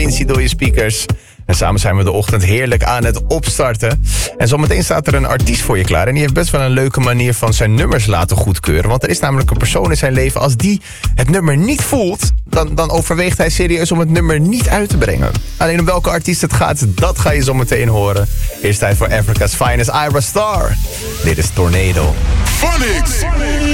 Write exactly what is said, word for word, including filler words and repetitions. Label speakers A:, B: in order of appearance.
A: Quincy door je speakers. En samen zijn we de ochtend heerlijk aan het opstarten. En zometeen staat er een artiest voor je klaar. En die heeft best wel een leuke manier van zijn nummers laten goedkeuren. Want er is namelijk een persoon in zijn leven, als die het nummer niet voelt, dan, dan overweegt hij serieus om het nummer niet uit te brengen. Alleen om welke artiest het gaat, dat ga je zometeen horen. Eerst tijd voor Africa's Finest, Ira Star. Dit is Tornado.
B: Phonics!